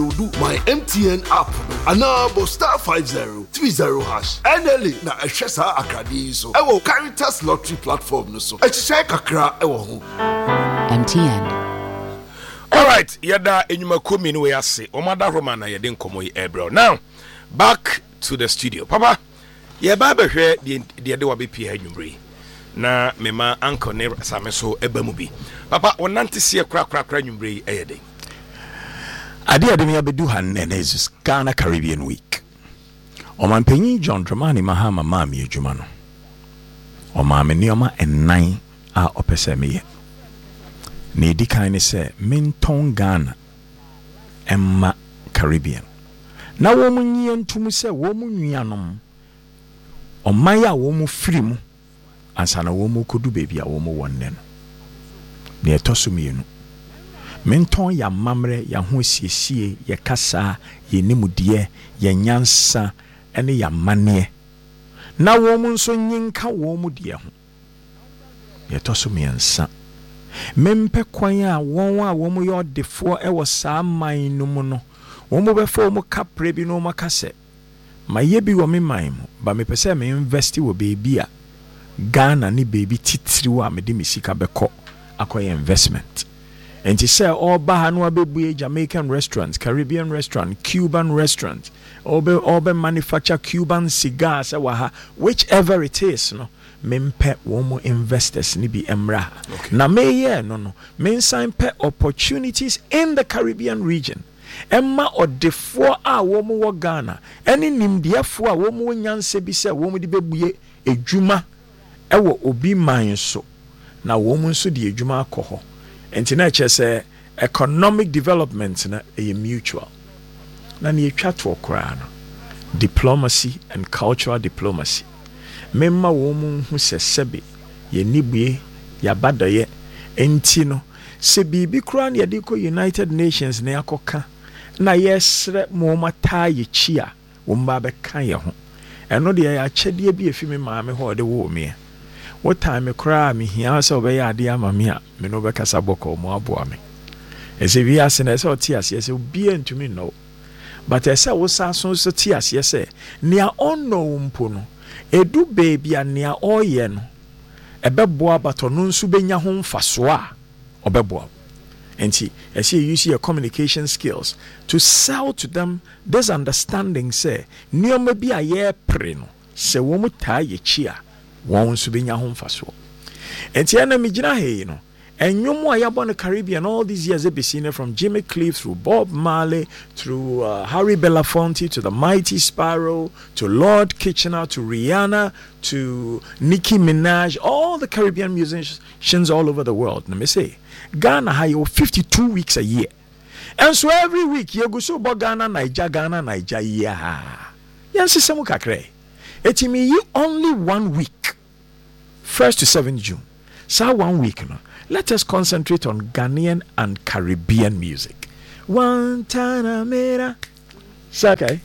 download my MTN app anabo *5030# NLA na ehwe sa akade so ewo Caritas Lottery platform no so echiche kakra ewo ho MTN. All right, yada enyuma komi no we ase omada Roma na yede nkomo yi ebro. Now back to the studio. Papa, ye ba behwe de wa be pie anwumre na mema anko ne same so eba mu bi. Papa, wonante se kra anwumre eyede. Ade me abedu han na Jesus Ghana Caribbean Week. Omanpanyi John Dramani Mahama mami adwuma no. Omame nioma ennan a opese meye. Ne di kan se menton Ghana emma Caribbean. Na wo mu nyie ntum se wo mu nuanom. Oman ya wo mu firi mu ansa na wo mu kodu bebi a wo mu wonne no. Ne etosumienu. Menton ya mamre ya ho siesie ya kasa ye nimude ya nyansa ene ya mane na wo mu nso nyinka wo mu de ho ye tosumiensa mempe kwan a wo mu yo defo e wo saa man no mu no wo mu befo mu kapre bi no makase maye bi wo me man mu ba me pese me invest wo bebi a Ghana ni bebi titiri wa me de misika beko akoye investment. And to say all Bahano be Jamaican restaurants, Caribbean restaurant, Cuban restaurant, all be manufacture Cuban cigars, whichever it is, no. Mempe womo investors ni bi emra. Okay. Na me no. Men sign pe opportunities in the Caribbean region. Emma or defo a womo wo Ghana. Any nimdiafo a womo nyanse bi se womo di bebuye ejuma ewo obi man so. Na womo so di ejuma akoho. And na say economic development na a mutual. Na ni etwa to okra no. Diplomacy and cultural diplomacy. Memma wo mu hu sesebe ye nibue ya badaye enti no se bibi kura na yede ko United Nations na yakoka na yesre mo mata ye chia wo mba be kan ye ho eno de ya kyede bi efi me maame ho de wo me what time kura me hia se obe ya ade ama me a me no be kasa boko mo aboa me ese wi ase na ese otiase ese obi entumi no but ese wo saso so tiase ese nia onno mpo no edu baby ania oye no ebeboa batono nsu benya ho mfaso a obeboa enti ese you use your communication skills to sell to them this understanding say nioma bi aye pre no se wo muta ye chia won nsu benya ho mfaso enti ana migina he no enyomo ayabo no Caribbean all these years they be seen from Jimmy Cliff through Bob Marley through Harry Belafonte to the Mighty Sparrow to Lord Kitchener to Rihanna to Nicki Minaj, all the Caribbean musicians all over the world. Let me say Ghana have 52 weeks a year, and so every week you go so Ghana Naija yeah yes semu kakre etimi you only 1 week 1st to 7th June so 1 week no. Let us concentrate on Ghanaian and Caribbean music. Guantanamera. Okay.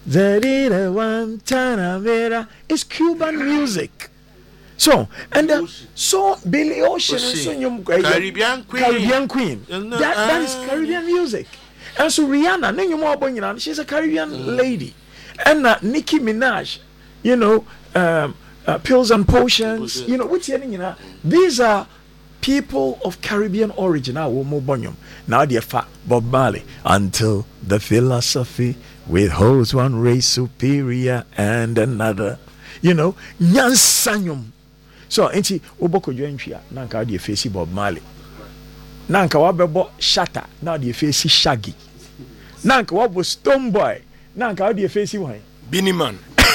Guantanamera is Cuban music. So, and so Billy Ocean and Caribbean Queen. That is Caribbean music. And so Rihanna, she's a Caribbean lady. And Nicki Minaj, you know, Pills and Potions, you know, what's these are people of Caribbean origin. Now they are Bob Marley. Until the philosophy withholds one race superior and another. You know, Nyansanyum. So, enti oboko jointria. Nanka they face Bob Marley. Nanka wabebo Shatta. Now they face Shaggy. Nanka wabo Stone Boy. Nanka they face one. Beanie Man.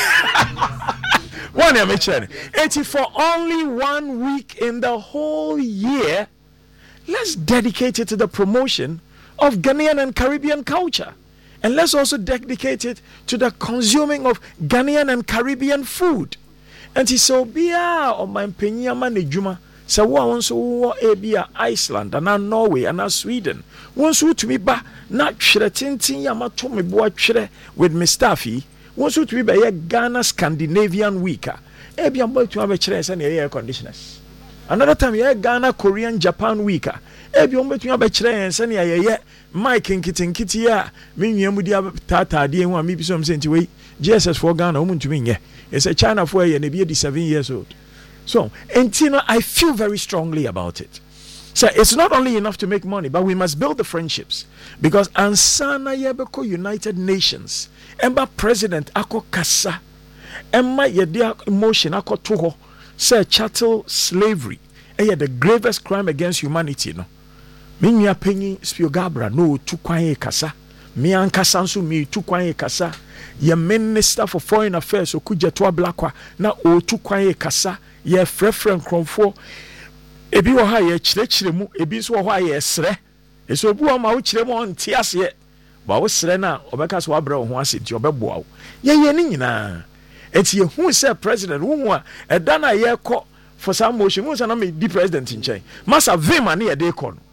One it's for only 1 week in the whole year. Let's dedicate it to the promotion of Ghanaian and Caribbean culture. And let's also dedicate it to the consuming of Ghanaian and Caribbean food. And so bia on my penyama nejuma so won so ebia Iceland and Norway and Sweden. Once to me ba na twere tintin yama to me bo twere with Mustafi. Once to be a Ghana Scandinavian week. Ebia boy to have a chance and air conditioners. Another time, yeah, Ghana, Korean, Japan week. Ebi ombetumi abekire yen se ne ayeye Mike nkitinkiti ya menwia mudi tata de hu ami bisom se nti we GSS for Ghana omuntumi nye. It's a China for ye na be 7 years old. So, and I feel very strongly about it. So it's not only enough to make money, but we must build the friendships. Because Ansana Yebeko United Nations, Emba President Ako Kasa, Emma Yedia emotion Ako Toho, say chattel slavery, the gravest crime against humanity. No, Minya Penny Spiogabra, no, Tukwaye Kasa, Mian Kasansu, me, Tukwaye Kasa, your Minister for Foreign Affairs, Okuja Tua Blakwa, na O Tukwaye Kasa, ye Frefren Kronfo. Ebi wo ha ye kyerɛkyerɛ mu ebi nso wo ha ye srɛ eso obu ma wo kyerɛ mu onte ase ba wo srɛ na obɛka so wabrɛ wo ho ase ti obɛboa wo ye ni nyina enti ye hu sɛ president wo hu a ɛda na ye kɔ for some motion hu sɛ na me di president nkyɛn masa vim ane ye de kɔ no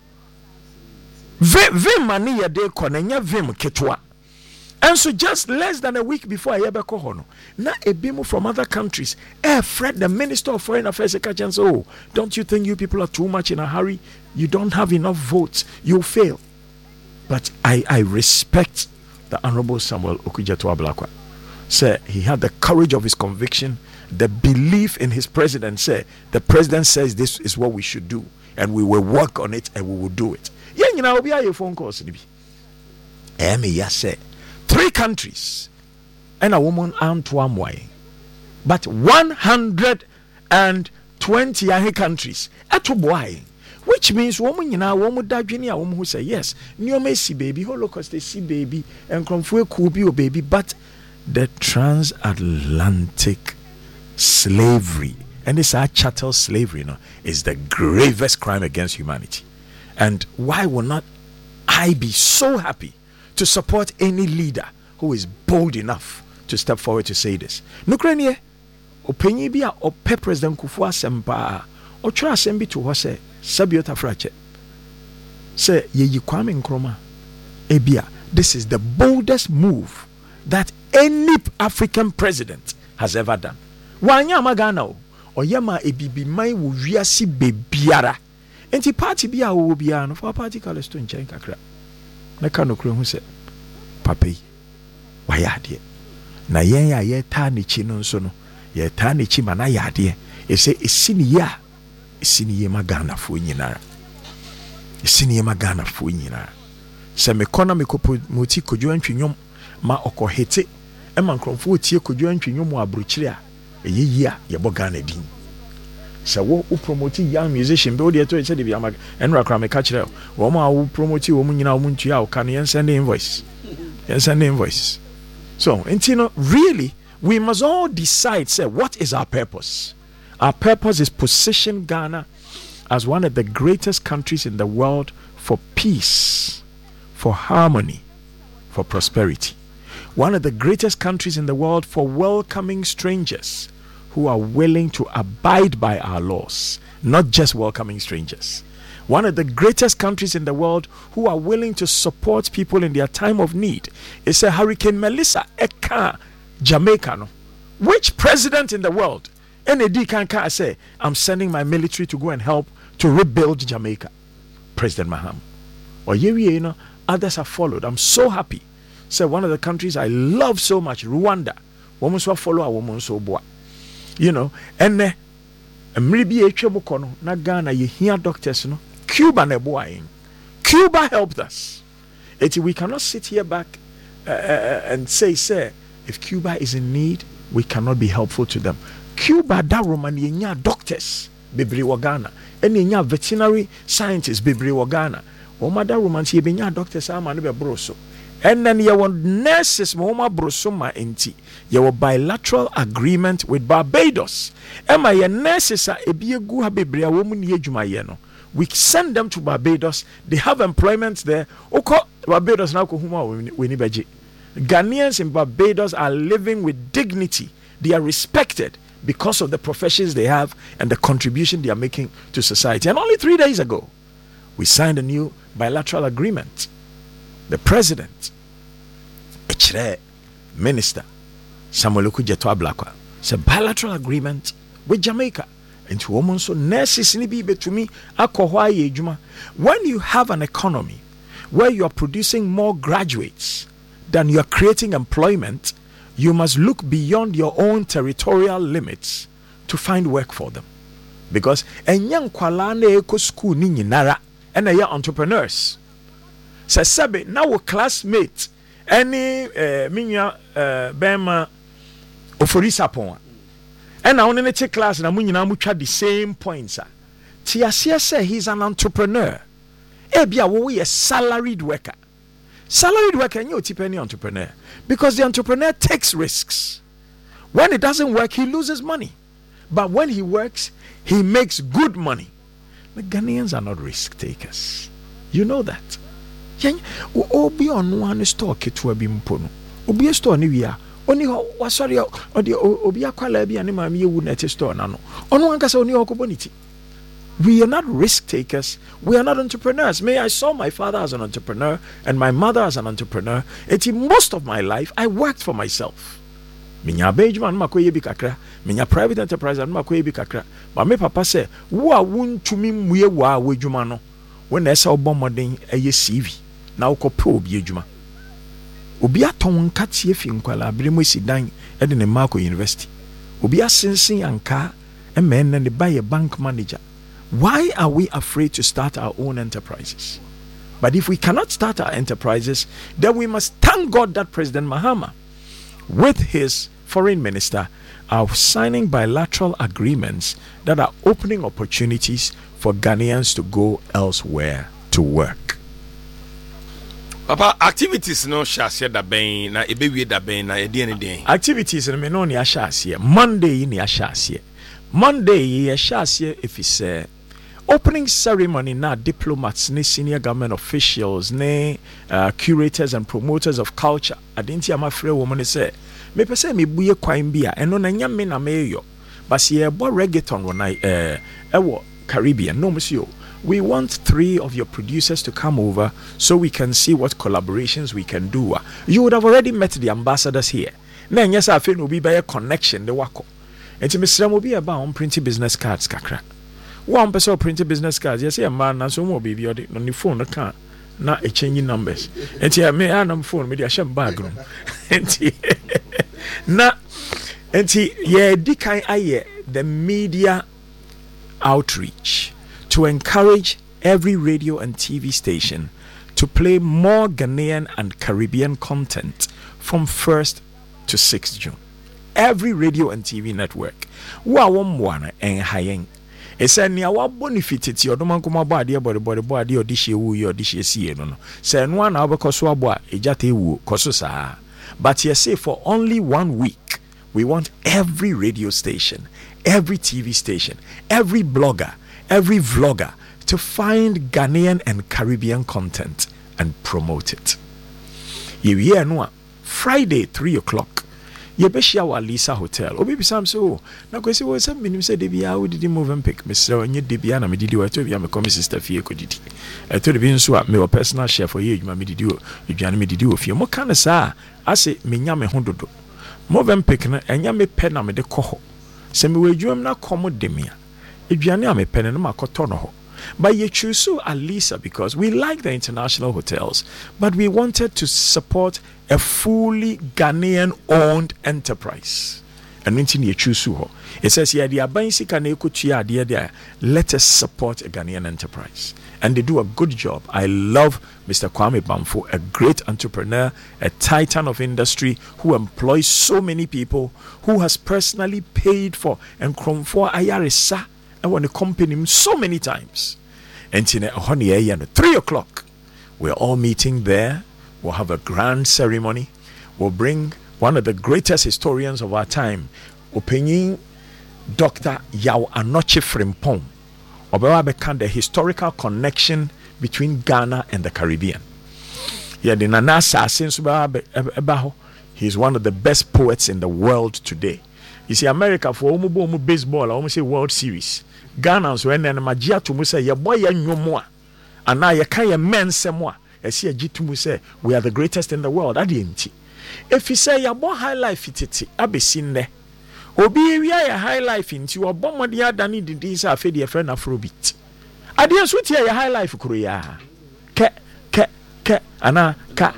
vim ane ye de kɔ na nya vim ketwa. And so just less than a week before Ayebeko Hono, na ebimu from other countries, Fred, the Minister of Foreign Affairs, and so, oh, don't you think you people are too much in a hurry? You don't have enough votes. You'll fail. But I respect the Honorable Samuel Okudzeto Ablakwa. Say he had the courage of his conviction, the belief in his president. Say the president says this is what we should do, and we will work on it, and we will do it. Yeah, you know, we are your phone calls. Say 3 countries and a woman Antoine, but 120 countries at boy, which means woman you know woman dadwini woman who say yes new may see baby Holocaust they see baby and Kromfue could be baby, but the transatlantic slavery and this our chattel slavery, you know, is the gravest crime against humanity. And why will not I be so happy to support any leader who is bold enough to step forward to say this? Nukrenie, openye bi a ope President Kufuor asempa, o twa asembi to ho se Sabiota Frache. Say ye Kwame Nkrumah, ebia, this is the boldest move that any African president has ever done. Wanya magana o yema ebibi man wo wiase bebiara. Enti party bia wo bia no for party colors to nchen kakra. Na kanokro hu se papai wayade na yen ya ye ta ne chi no nso no ye ta ne chi mana yade e se esini ye magana fo nyinara esini ye magana fo nyinara se me kona me kopo moti kodwo antwinwom ma okohete e man kronfo tie kodwo antwinwom abrochire a eyeyi a ye bogana din se wo promote young musician be odi to say de bia mag enra kra me ka kire wo ma wo promote wo mu nyina wo ntua wo kan yen send invoice. So, really, we must all decide, say, what is our purpose? Our purpose is position Ghana as one of the greatest countries in the world for peace, for harmony, for prosperity. One of the greatest countries in the world for welcoming strangers who are willing to abide by our laws, not just welcoming strangers. One of the greatest countries in the world who are willing to support people in their time of need. It's a Hurricane Melissa Eka Jamaica. No? Which president in the world? NAD can say, I'm sending my military to go and help to rebuild Jamaica. President Mahama. Or you know, others have followed. I'm so happy. So one of the countries I love so much, Rwanda. Woman so follow a woman so boy. You know, and maybe a chebukono na Ghana ye hear doctors no. Cuba Cuba helped us. We cannot sit here back and say, if Cuba is in need, we cannot be helpful to them. Cuba da Roman yenya doctors bebri Ghana, and yenya veterinary scientists bebri Ghana. Oma da Roman yenya doctors ama no be broso. And then you want nurses Moma Brosoma enti. You bilateral agreement with Barbados. Emma ye nurses are ebiegu habebri a woman ye juma yeno. We send them to Barbados. They have employment there. Oko Barbados now ko huma wenibeji. Ghanaians in Barbados are living with dignity. They are respected because of the professions they have and the contribution they are making to society. And only 3 days ago, we signed a new bilateral agreement. The president, Minister Samuel Okudzeto Ablakwa, it's a bilateral agreement with Jamaica. Into woman so nurses ni bi betumi akɔhɔ ayɛ adwuma. When you have an economy where you are producing more graduates than you are creating employment, you must look beyond your own territorial limits to find work for them. Because ɛnyɛ nkwalaa na ɛkɔ school ni nyinara ɛna ɛyɛ entrepreneurs. Sɛ sɛbe na wo classmate ɛne minya bɛma oforisa pon and now in the class na munyina mucha the same points. Tiasia say he's an entrepreneur. Ebia wo a salaried worker. Salaried worker and you tipeni entrepreneur. Because the entrepreneur takes risks. When it doesn't work, he loses money. But when he works, he makes good money. The Ghanaians are not risk takers. You know that. Obi on one store ketua bimpono. Obi a store ni wia. Oni wasori odi obi akwala bi ane maami ewu na store na no ono ankasa oni okoboniti. We are not risk takers, we are not entrepreneurs. I saw my father as an entrepreneur and my mother as an entrepreneur. Most of my life I worked for myself. Minya bejman makoye bi kakra, minya private enterprise an makoye bi kakra. But me papa say wo a wontumi muye wa wadwuma no when esa obomoden eye CV na ukope obi adwuma. Obi aton katie fi nkwala abiremo sidan e de ne Marco University. Obi asensen anka e men na ne buy a bank manager. Why are we afraid to start our own enterprises? But if we cannot start our enterprises, then we must thank God that President Mahama, with his foreign minister, are signing bilateral agreements that are opening opportunities for Ghanaians to go elsewhere to work. Papa, activities no share da ben na ebewie da ben na edi ene den. Activities no me no ni ahyasie. Monday ni ahyasie. Monday ye ahyasie efise opening ceremony na diplomats ne senior government officials ne curators and promoters of culture. Adenti amafre wo mo ne se me pese me buye kwan bia eno na nyame na meyo. But ye bo reggaeton wona ewo Caribbean no monsieur. We want 3 of your producers to come over so we can see what collaborations we can do. You would have already met the ambassadors here. Na nyesa afi no bi be connection de wako. Enti mesra mo bi eba on print business cards kakra. One person print business cards. Yes, a man na so mo baby odi no ni phone no kan na e change numbers. Enti me anam phone me dey sham bag room. Enti ye di kan aye the media outreach to encourage every radio and TV station to play more Ghanaian and Caribbean content from 1st to 6th June. Every radio and TV network. Wa womwana en hayen. Esa ni awa benefit your domankoma body body audition wu your audition see no. Say no na obekoso abo ejate wu koso saa. But you say for only 1 week we want every radio station, every TV station, every blogger, every vlogger to find Ghanaian and Caribbean content and promote it. Ye no Friday 3 o'clock. Ye beshia wa Lisa Hotel. Obi bisam so na kwesi wo sam minim se debia wo didi move and pick. Mr. Onye debia na me didi wa to bia me come sister fie ko didi. E to debi nso a me personal chef for ye adwuma me didi o. Adwane me didi o fie. Mo kan sa ase me nya me hododo. Move and pick na enya me pe na me de kɔ hɔ. Se me wadwum na komo demia. Adwane a me pe na makoto no hɔ. But you choose Alisa because we like the international hotels, but we wanted to support a fully Ghanaian owned enterprise. And when you choose it says, yeah, let us support a Ghanaian enterprise. And they do a good job. I love Mr. Kwame Bamfo, a great entrepreneur, a titan of industry who employs so many people, who has personally paid for and Kromfo Ayaresa. I want to accompany him so many times. And 3 o'clock, we're all meeting there. We'll have a grand ceremony. We'll bring one of the greatest historians of our time, Opinion Dr. Yao Anoche Frimpong. Obewa bekan the historical connection between Ghana and the Caribbean. He's one of the best poets in the world today. You see, America for almost baseball, I almost say World Series. Ghana so when magia to mu say your boy nyomo and now you can your men semwa. I see a G2 say we are the greatest in the world. Adi enti. If you say your boy high life ititi, abe sine. obi wi ya high life nti obomode adane dindin sa afi de friend afrobeat ade nso tie ya high life kuro ya ke ana ka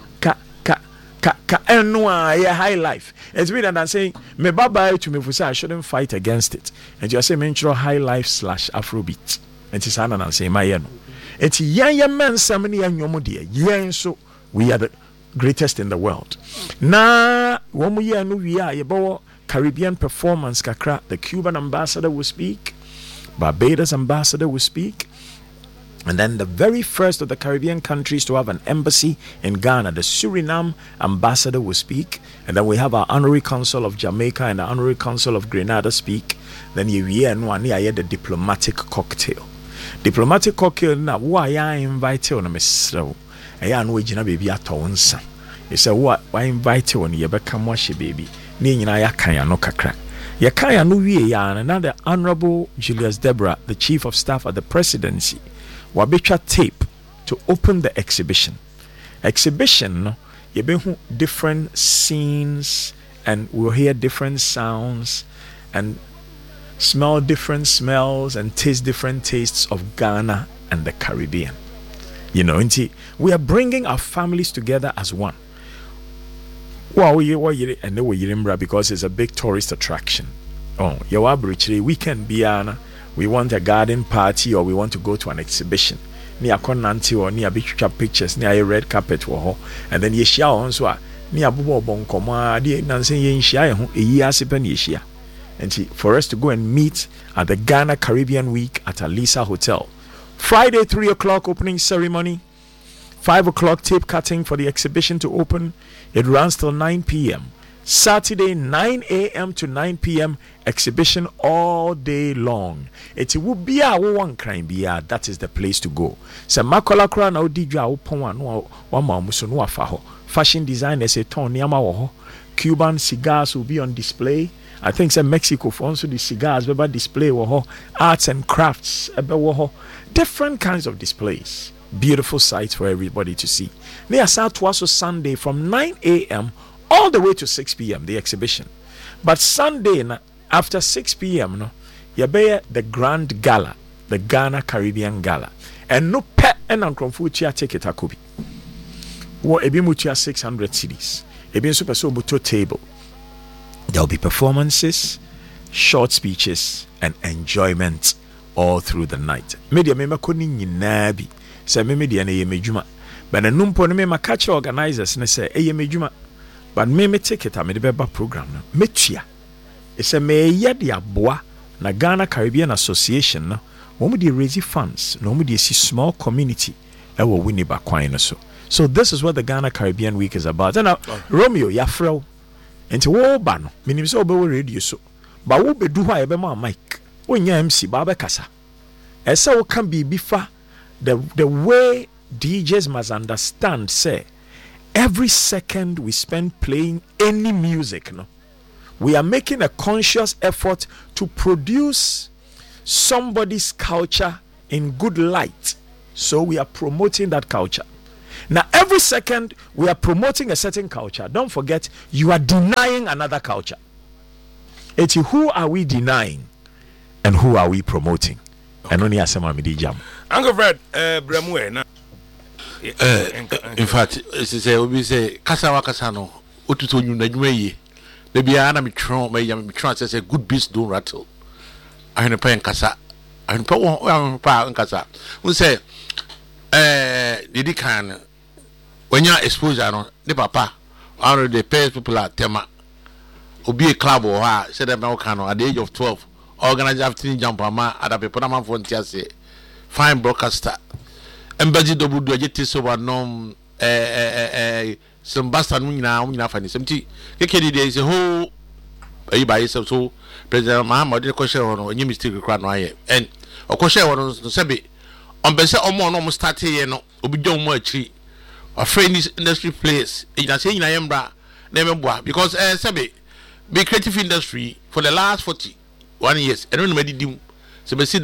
eno ya high life. It's been and saying me bye to me for say I shouldn't fight against it. And you say mention high life /afrobeat. And it's an and say my no. It's yan men samani yan yomodia. Yen so we are the greatest in the world. Na womu ye no we are yebo Caribbean performance kakra. The Cuban ambassador will speak, Barbados ambassador will speak. And then the very first of the Caribbean countries to have an embassy in Ghana, the Suriname ambassador will speak. And then we have our honorary consul of Jamaica and the honorary consul of Grenada speak. Then you hear the diplomatic cocktail. Diplomatic cocktail na why I invite you on a Mr. I know you baby at once. You say what I invite you on you become wash baby. Nina yakaya no kakra. Yakaya no we and another Honorable Julius Deborah, the Chief of Staff at the Presidency. Wabicha tape to open the exhibition. Exhibition, you be different scenes and we'll hear different sounds and smell different smells and taste different tastes of Ghana and the Caribbean. You know, we are bringing our families together as one. Wow, and they were Yirimbra because it's a big tourist attraction. Oh, your weekend biana. We want a garden party or we want to go to an exhibition. Near Konanti or near beach pictures, near a red carpet or and then Yeshia on so near Bubo Bonkoma, dear Nancy Yenshia, a year sipen Yeshia. And for us to go and meet at the Ghana Caribbean Week at Alisa Hotel. Friday, 3 o'clock opening ceremony, 5 o'clock tape cutting for the exhibition to open. It runs till 9 p.m. Saturday 9 a.m. to 9 p.m. exhibition all day long. It will be a one crime be that is the place to go. So makola kra na odidwa opon no wa mamuso no afa ho. Fashion designers say ton niama wo ho. Cuban cigars will be on display. I think say Mexico for also the cigars be display wo ho. Arts and crafts ebe wo ho. Different kinds of displays. Beautiful sights for everybody to see. Near South also Sunday from 9 a.m. all the way to 6 p.m. the exhibition. But Sunday after 6 p.m. no, you bear the Grand Gala, the Ghana Caribbean Gala. And no pet and uncomfortable ticket akobi. What ebi mutia 600 cedis. Ebi super so buto table. There will be performances, short speeches, and enjoyment all through the night. Media mema koni nyinabi. Say media na ye mejuma. But the numpo no mema catch organizers ne say ye mejuma. But me ticket me the beba program no metua. It's a me yedi aboa na Ghana Caribbean Association no. Womu dey raise funds, no womu dey see small community ewo Winneba kwan no so. So this is what the Ghana Caribbean Week is about. And Romeo yafrel enti wo ba no minim se obewo radio so. Ba wo bedu ha ebe ma mic. Onya MC ba be kasa. Ese wo kan bibi fa the way DJs must understand say every second we spend playing any music, no, we are making a conscious effort to produce somebody's culture in good light. So we are promoting that culture. Now, every second we are promoting a certain culture. Don't forget, you are denying another culture. It's who are we denying and who are we promoting? And only as jam. Uncle Fred, Bramwe, na. In fact, we say Kasa no otuto nyu na dwuma yi na bia na metron say good beats don't rattle. I no pay Kasa. I no pa Kasa. We say didi kan when you exposure no the papa one of the best people at Tema obi a club or ha said that now can at the age of 12 organize afternoon jump ama at a people na man volunteer say fine broadcaster embassy double do agete so wa nom some bastard no nyina fa ni semti keke dey say ho ayi ba yourself so president Mahama dey question no any mistake kra no aye and okoshe won no sebe on be say omo no start here no obi dwon mo akiri a friend industry players e na say nyina yembra na emboa because sebe be creative industry for the last 41 years and no madi dim so be